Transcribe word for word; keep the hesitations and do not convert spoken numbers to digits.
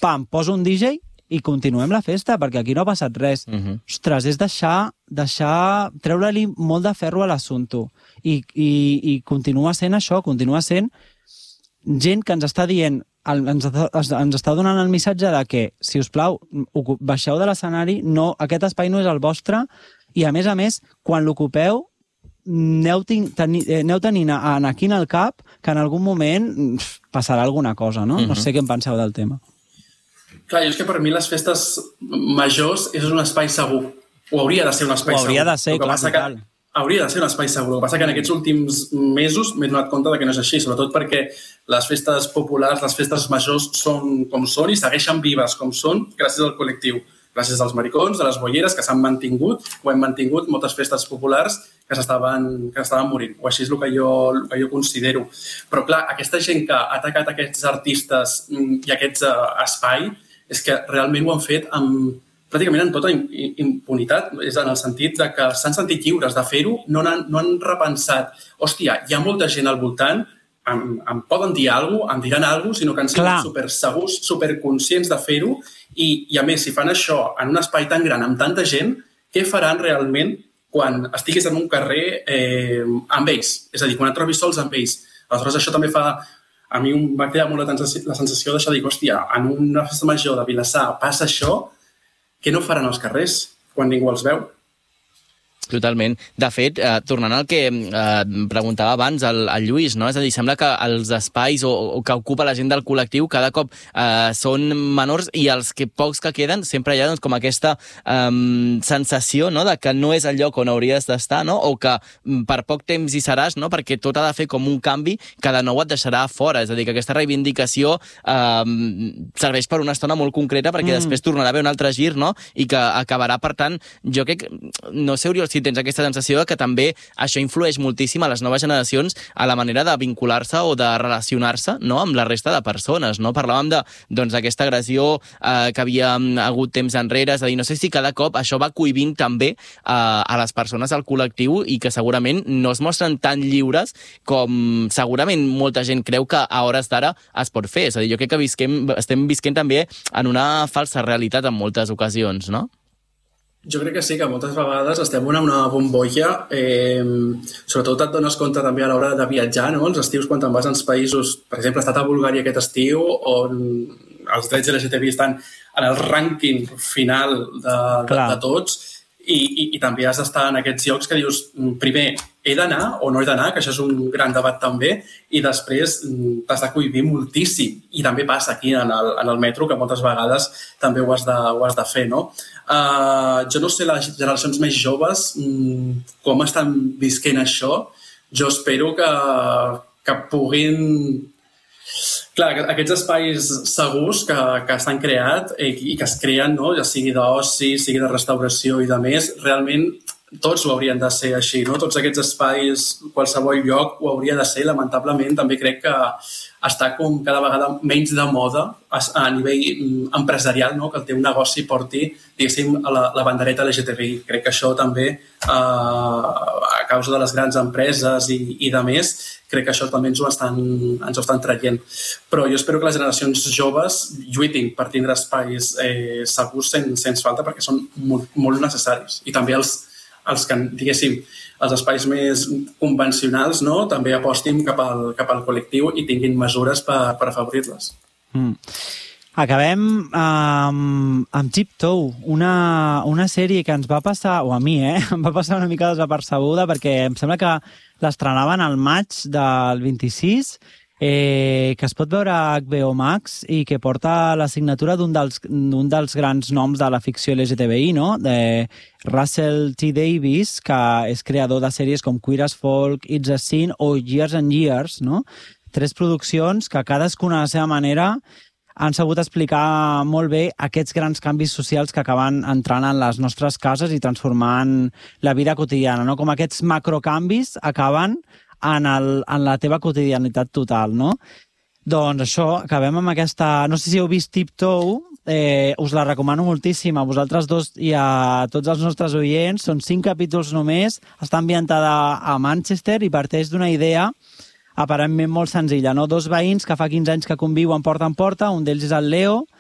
pam, poso un D J i continuem la festa, perquè aquí no ha passat res. Uh-huh. Ostres, és deixar, deixar treure-li molt de ferro a l'assumpte. I, i, I continua sent això, continua sent gent que ens està dient, ens, ens està donant el missatge de que, si us plau, baixeu de l'escenari, no, aquest espai no és el vostre, i a més a més, quan l'ocupeu, aneu, teni, aneu tenint aquí en el cap que en algun moment passarà alguna cosa, no? Uh-huh. No sé què en penseu del tema. Clar, jo és que per mi les festes majors és un espai segur. O hauria de ser un espai segur. O hauria de ser, clar, total. Hauria de ser un espai segur. El que passa que en aquests últims mesos m'he donat compte de que no és així, sobretot perquè les festes populars, les festes majors són com són i segueixen vives com són gràcies al col·lectiu. Gràcies als maricons, a les bolleres, que s'han mantingut, o hem mantingut moltes festes populars que s'estaven que estaven morint. O així és el que, jo, el que jo considero. Però, clar, aquesta gent que ha atacat aquests artistes i aquests uh, espai és que realment ho han fet amb, pràcticament amb tota impunitat, és en el sentit de que s'han sentit lliures de fer-ho, no han, no han repensat, hòstia, hi ha molta gent al voltant, em, em poden dir alguna cosa, em diran alguna cosa, sinó que han sigut supersegurs, superconscients de fer-ho, i, i a més, si fan això en un espai tan gran, amb tanta gent, què faran realment quan estiguis en un carrer eh, amb ells? És a dir, quan et trobis sols amb ells. Aleshores, això també fa... A mi em va crear molt la sensació d'això de dir, hòstia, en una festa major de Vilassar passa això, què no faran als carrers quan ningú els veu? Totalment. De fet, eh, tornant al que eh, preguntava abans el, el Lluís, no? És a dir, sembla que els espais o, o que ocupa la gent del col·lectiu cada cop eh, són menors i els que pocs que queden sempre hi ha doncs, com aquesta eh, sensació, no? De que no és el lloc on hauries d'estar, no? O que per poc temps hi seràs, no? Perquè tot ha de fer com un canvi que de nou et deixarà fora. És a dir, que aquesta reivindicació eh, serveix per una estona molt concreta perquè mm. després tornarà a haver un altre gir, no? I que acabarà, per tant, jo crec, no sé, Oriol, si tens aquesta sensació que també això influeix moltíssim a les noves generacions a la manera de vincular-se o de relacionar-se, no?, amb la resta de persones, no? Parlàvem de, doncs, aquesta agressió eh, que havia hagut temps enrere, és a dir, no sé si cada cop això va cohibint també eh, a les persones del col·lectiu i que segurament no es mostren tan lliures com segurament molta gent creu que a hores d'ara es pot fer. És a dir, jo crec que visquem, estem visquent també en una falsa realitat en moltes ocasions, no? Jo crec que sí, que moltes vegades estem en una bombolla, eh, sobretot et dones compte també a l'hora de viatjar, no? Els estius, quan te'n vas als països, per exemple, he estat a Bulgària aquest estiu, on els drets L G T B estan en el rànquing final de, de, de tots, i, i, i també has d'estar en aquests llocs que dius, primer, he d'anar o no he d'anar, que això és un gran debat també, i després t'has de cohibir moltíssim. I també passa aquí en el, en el metro, que moltes vegades també ho has de, ho has de fer, no? Uh, jo no sé les generacions més joves um, com estan visquent això. Jo espero que, que puguin... Clar, aquests espais segurs que, que estan creats i que es creen, no? Ja sigui d'oci, sigui de restauració i de més, realment tots ho haurien de ser així, no? Tots aquests espais, qualsevol lloc ho hauria de ser. Lamentablement també crec que està com cada vegada menys de moda a nivell empresarial, no? Que el teu negoci porti, diguéssim, la, la bandereta L G T B I. Crec que això també, eh, a causa de les grans empreses i, i de més, crec que això també ens ho estan, ens ho estan traient. Però jo espero que les generacions joves lluitin per tindre espais eh, segurs sens, sens falta, perquè són molt, molt necessaris. I també els, els que, diguéssim, els espais més convencionals, no? També apostin cap al, cap al col·lectiu i tinguin mesures per, per afavorir-les. Mm. Acabem amb, amb Tiptoe, una, una sèrie que ens va passar, o a mi, eh? Em va passar una mica desapercebuda, perquè em sembla que l'estrenaven al maig del vint-i-sis, eh, que es pot veure a H B O Max i que porta la signatura d'un dels, d'un dels grans noms de la ficció L G T B I, no? De Russell T. Davies, que és creador de sèries com Queer as Folk, It's a Sin o Years and Years, no? Tres produccions que cadascuna a la seva manera han sabut explicar molt bé aquests grans canvis socials que acaben entrant en les nostres cases i transformant la vida quotidiana, no? Com aquests macrocanvis acaben en, el, en la teva quotidianitat total, no? Doncs això, acabem amb aquesta... No sé si heu vist Tiptoe, eh, us la recomano moltíssim a vosaltres dos i a tots els nostres oients. Són cinc capítols només, està ambientada a Manchester i parteix d'una idea aparentment molt senzilla, no? Dos veïns que fa quinze anys que conviuen porta en porta, un d'ells és el Leo,